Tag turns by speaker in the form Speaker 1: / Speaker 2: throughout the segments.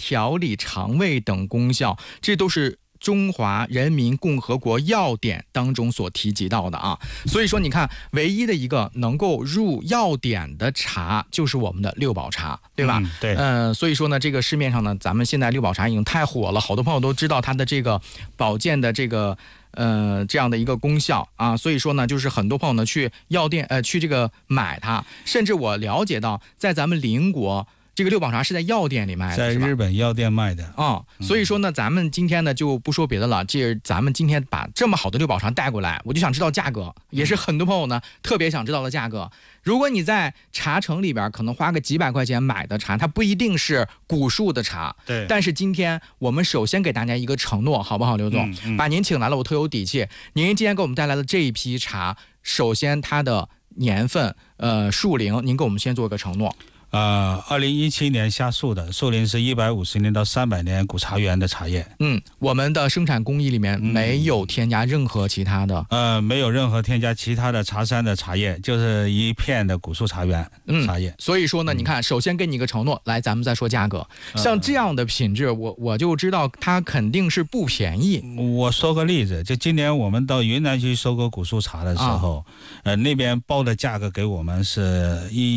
Speaker 1: 调理肠胃等功效，这都是中华人民共和国药典当中所提及到的啊。所以说你看，唯一的一个能够入药典的茶就是我们的六宝茶，对吧？
Speaker 2: 对。
Speaker 1: 所以说呢，这个市面上呢，咱们现在六宝茶已经太火了，好多朋友都知道它的这个保健的这个这样的一个功效啊。所以说呢，就是很多朋友呢去药店去这个买它，甚至我了解到在咱们邻国，这个六宝茶是在药店里卖的，
Speaker 2: 在日本药店卖的
Speaker 1: 啊。所以说呢，咱们今天呢就不说别的了，咱们今天把这么好的六宝茶带过来，我就想知道价格，也是很多朋友呢特别想知道的价格。如果你在茶城里边可能花个几百块钱买的茶，它不一定是古树的茶，
Speaker 2: 对。
Speaker 1: 但是今天我们首先给大家一个承诺，好不好，刘总？把您请来了，我特有底气。您今天给我们带来的这一批茶，首先它的年份、树龄，您给我们先做个承诺。
Speaker 2: 2017年下树的，树龄是150年到300年古茶园的茶叶。
Speaker 1: 我们的生产工艺里面没有添加任何其他的，
Speaker 2: 没有任何添加其他的茶山的茶叶，就是一片的古树茶园茶叶。
Speaker 1: 所以说呢，你看，首先给你一个承诺，来，咱们再说价格。像这样的品质，我就知道它肯定是不便宜。
Speaker 2: 我说个例子，就今年我们到云南去收购古树茶的时候，那边报的价格给我们是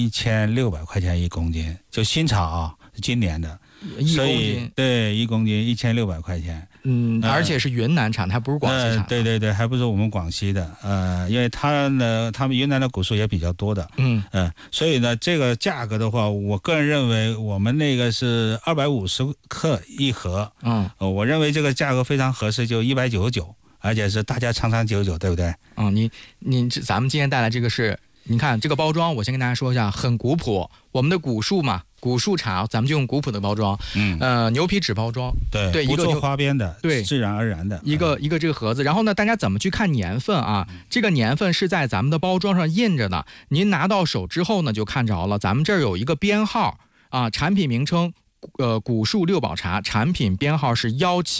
Speaker 2: 1600块钱1公斤，就新茶啊，今年的
Speaker 1: 1公斤，
Speaker 2: 对，1公斤1600块钱。
Speaker 1: 而且是云南产，它不是广西产。
Speaker 2: 对，还不是我们广西的。因为他们云南的古树也比较多的。所以呢，这个价格的话，我个人认为我们那个是250克一盒。我认为这个价格非常合适，就199，而且是大家长长久久，对不对？
Speaker 1: 咱们今天带来这个是。你看这个包装，我先跟大家说一下，很古朴。我们的古树嘛，古树茶，咱们就用古朴的包装。牛皮纸包装，对，
Speaker 2: 不做花边的，
Speaker 1: 对，
Speaker 2: 自然而然的
Speaker 1: 一个这个盒子。然后呢，大家怎么去看年份啊？这个年份是在咱们的包装上印着的，您拿到手之后呢，就看着了。咱们这儿有一个编号啊，产品名称古树六宝茶，产品编号是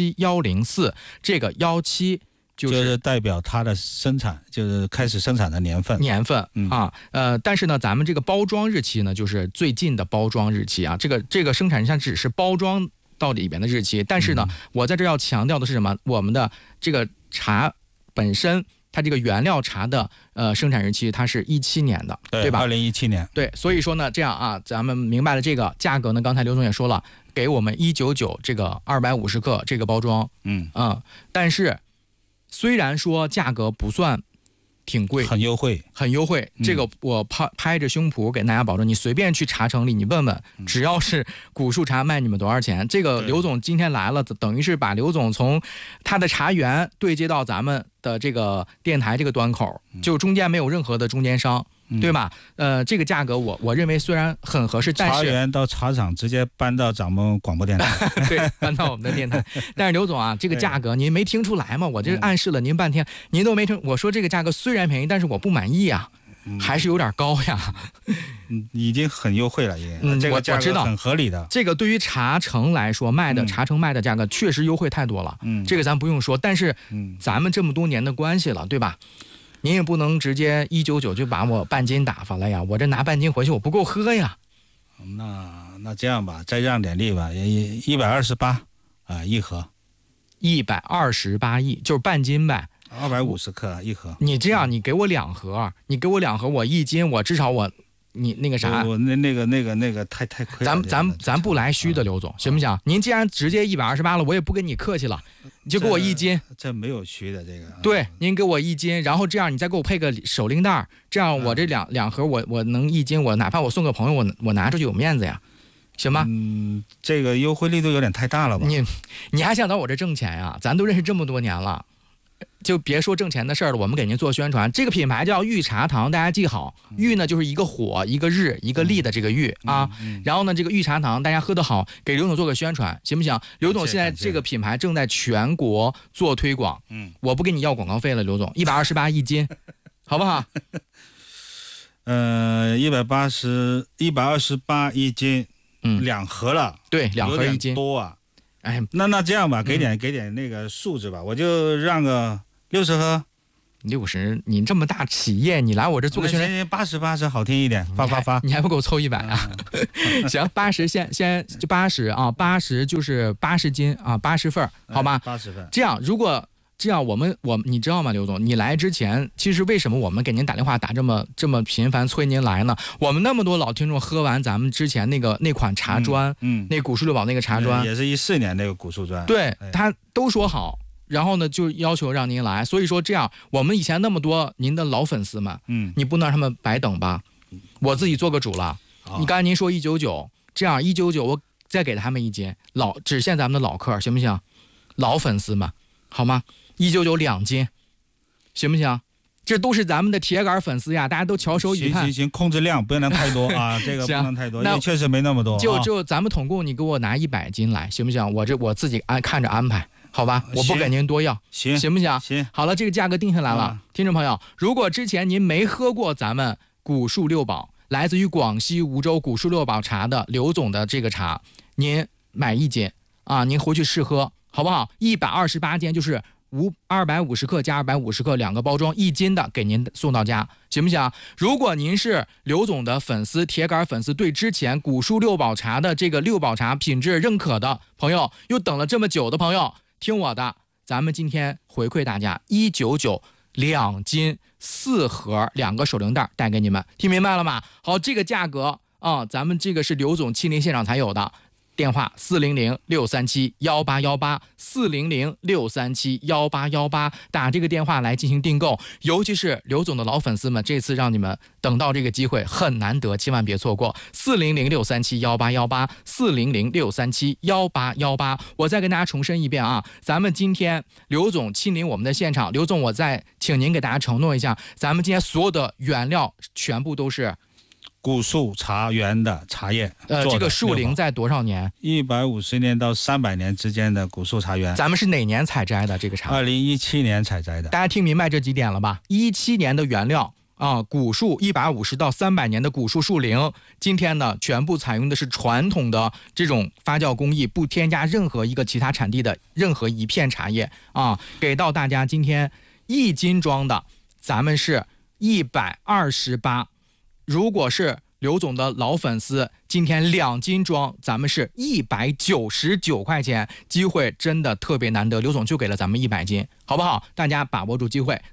Speaker 1: 17104，这个17。
Speaker 2: 就是代表它的生产，就是开始生产的年份
Speaker 1: 但是呢，咱们这个包装日期呢，就是最近的包装日期啊。这个生产日期只是包装到里边的日期，但是呢，我在这要强调的是什么？我们的这个茶本身，它这个原料茶的生产日期，它是17年的，对吧
Speaker 2: ？2017年。
Speaker 1: 对，所以说呢，这样啊，咱们明白了这个价格呢。刚才刘总也说了，给我们199这个250克这个包装，但是。虽然说价格不算挺贵，
Speaker 2: 很优惠，
Speaker 1: 这个我拍着胸脯给大家保证，你随便去茶城里你问问，只要是古树茶卖你们多少钱。这个刘总今天来了，等于是把刘总从他的茶园对接到咱们的这个电台这个端口，就中间没有任何的中间商。对吧？这个价格我认为虽然很合适，但是
Speaker 2: 茶园到茶厂直接搬到咱们广播电台，
Speaker 1: 对，搬到我们的电台。但是刘总啊，这个价格您没听出来吗？我这暗示了您半天，您都没听。我说这个价格虽然便宜，但是我不满意啊，还是有点高呀。
Speaker 2: 已经很优惠了，这个价格很合理的。
Speaker 1: 这个对于茶城来说，茶城卖的价格确实优惠太多了。这个咱不用说，但是咱们这么多年的关系了，对吧？您也不能直接199就把我半斤打发了呀，我这拿半斤回去我不够喝呀。
Speaker 2: 那这样吧，再让点利吧，128一盒
Speaker 1: ，128亿就是半斤呗
Speaker 2: ，250克一盒。
Speaker 1: 你这样，你给我2盒，我1斤，我至少你那个啥，
Speaker 2: 那个太亏了。
Speaker 1: 咱不来虚的，刘总，行不行？您既然直接128了，我也不跟你客气了，你就给我1斤。
Speaker 2: 这没有虚的这个。
Speaker 1: 对，您给我1斤，然后这样你再给我配个手拎袋，这样我这两盒我能1斤，我哪怕我送个朋友，我拿出去有面子呀，行吗？
Speaker 2: 这个优惠力度有点太大了吧？
Speaker 1: 你还想到我这挣钱呀？咱都认识这么多年了。就别说挣钱的事儿了，我们给您做宣传。这个品牌叫玉茶堂，大家记好，玉呢就是一个火一个日一个立的这个玉啊。然后呢，这个玉茶堂大家喝得好，给刘总做个宣传，行不行？刘总现在这个品牌正在全国做推广，我不给你要广告费了，刘总，128一斤，好不好
Speaker 2: ？128一斤，2盒了，
Speaker 1: 对，2盒1斤，
Speaker 2: 多啊。那这样吧，给点那个数字吧，我就让个60盒
Speaker 1: 60，你这么大企业，你来我这做个宣传
Speaker 2: ，80好听一点，发，
Speaker 1: 你还不够凑100啊？行，80先就80啊，80就是80斤啊，80份好吗
Speaker 2: ？80份。
Speaker 1: 这样我们你知道吗，刘总？你来之前，其实为什么我们给您打电话打这么频繁催您来呢？我们那么多老听众喝完咱们之前那款茶砖，那古树六宝那个茶砖，
Speaker 2: 也是14年那个古树砖，
Speaker 1: 对，他都说好。然后呢，就要求让您来，所以说这样，我们以前那么多您的老粉丝们，你不能让他们白等吧？我自己做个主了。你刚才您说199，这样199我再给他们一斤，只限咱们的老客，行不行？老粉丝们，好吗？1992斤，行不行？这都是咱们的铁杆粉丝呀，大家都翘首以盼。
Speaker 2: 行，控制量不能太多啊，这个不能太多，因为确实没那么多。
Speaker 1: 就咱们统共，你给我拿100斤来，行不行？我自己看着安排。好吧，我不给您多要，行不行？
Speaker 2: 行，
Speaker 1: 好了，这个价格定下来了。听众朋友，如果之前您没喝过咱们古树六宝，来自于广西梧州古树六宝茶的刘总的这个茶，您买1斤啊，您回去试喝，好不好？128斤就是250克加250克2个包装，1斤的给您送到家，行不行？如果您是刘总的粉丝、铁杆粉丝，对之前古树六宝茶的这个六宝茶品质认可的朋友，又等了这么久的朋友，听我的，咱们今天回馈大家199 2斤4盒2个手铃带带给你们，听明白了吗？好，这个价格啊，咱们这个是刘总亲临现场才有的。电话400-637-1818，400-637-1818，打这个电话来进行订购。尤其是刘总的老粉丝们，这次让你们等到这个机会很难得，千万别错过。400-637-1818，400-637-1818。我再跟大家重申一遍啊，咱们今天刘总亲临我们的现场，刘总我再请您给大家承诺一下，咱们今天所有的原料全部都是
Speaker 2: 古树茶园的茶叶，
Speaker 1: 这个树龄在多少年
Speaker 2: ？150年到300年之间的古树茶园。
Speaker 1: 咱们是哪年采摘的这个茶
Speaker 2: ？2017年采摘的。
Speaker 1: 大家听明白这几点了吧？17年的原料啊，古树150到300年的古树树龄，今天呢全部采用的是传统的这种发酵工艺，不添加任何一个其他产地的任何一片茶叶啊，给到大家今天1斤装的，咱们是128。如果是刘总的老粉丝，今天2斤装，咱们是199块钱，机会真的特别难得，刘总就给了咱们100斤，好不好？大家把握住机会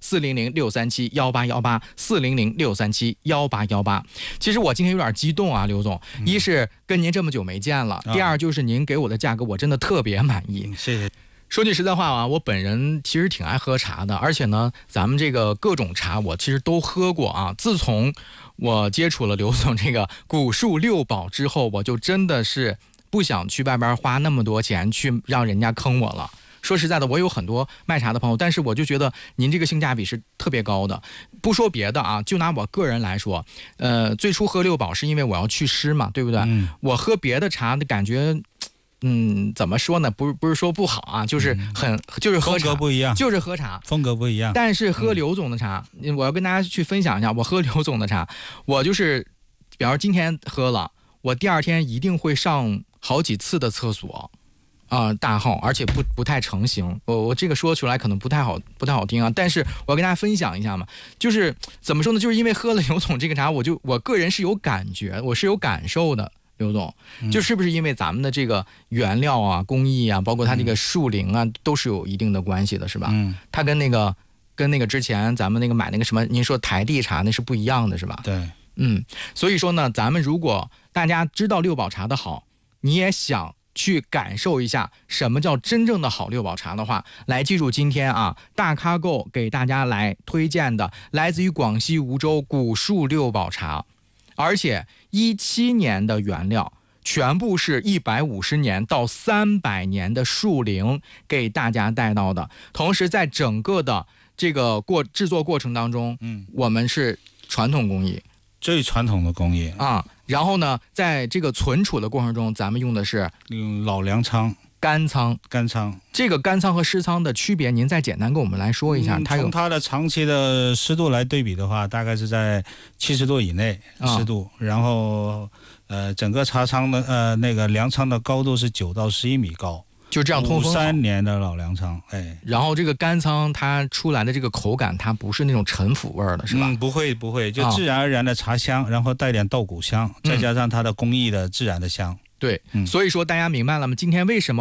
Speaker 1: ，400-637-1818，400-637-1818。其实我今天有点激动啊，刘总，一是跟您这么久没见了，第二就是您给我的价格我真的特别满意，
Speaker 2: 谢谢。
Speaker 1: 说句实在话啊，我本人其实挺爱喝茶的，而且呢，咱们这个各种茶我其实都喝过啊。自从我接触了刘总这个古树六宝之后，我就真的是不想去外边花那么多钱去让人家坑我了。说实在的，我有很多卖茶的朋友，但是我就觉得您这个性价比是特别高的。不说别的啊，就拿我个人来说，最初喝六宝是因为我要祛湿嘛，对不对？我喝别的茶的感觉。怎么说呢？不是说不好啊，就是就是喝茶
Speaker 2: 风格不一样，
Speaker 1: 就是喝茶
Speaker 2: 风格不一样。
Speaker 1: 但是喝刘总的茶，我要跟大家去分享一下，我喝刘总的茶，我就是，比方今天喝了，我第二天一定会上好几次的厕所，大号，而且不太成型。我这个说出来可能不太好听啊，但是我要跟大家分享一下嘛，就是怎么说呢？就是因为喝了刘总这个茶，我个人是有感觉，我是有感受的。刘总，就是不是因为咱们的这个原料啊、工艺啊，包括它这个树龄啊，都是有一定的关系的，是吧？它跟那个之前咱们那个买那个什么，您说台地茶那是不一样的，是吧？
Speaker 2: 对，
Speaker 1: 所以说呢，咱们如果大家知道六宝茶的好，你也想去感受一下什么叫真正的好六宝茶的话，来记住今天啊，大咖购给大家来推荐的，来自于广西梧州古树六宝茶。而且17年的原料，全部是150年到300年的树龄给大家带到的。同时，在整个的这个制作过程当中，我们是传统工艺，
Speaker 2: 最传统的工艺
Speaker 1: 啊。然后呢，在这个存储的过程中，咱们用的是
Speaker 2: 老粮仓。
Speaker 1: 干仓，这个干仓和湿仓的区别，您再简单跟我们来说一下。
Speaker 2: 从它的长期的湿度来对比的话，大概是在70度以内湿度，然后整个茶仓的那个粮仓的高度是9到11米高。
Speaker 1: 就这样通风好。
Speaker 2: 53年的老粮仓，哎。
Speaker 1: 然后这个干仓它出来的这个口感，它不是那种陈腐味儿的，是吧？
Speaker 2: 不会，就自然而然的茶香，然后带点稻谷香，再加上它的工艺的自然的香。
Speaker 1: 对，所以说大家明白了吗？今天为什么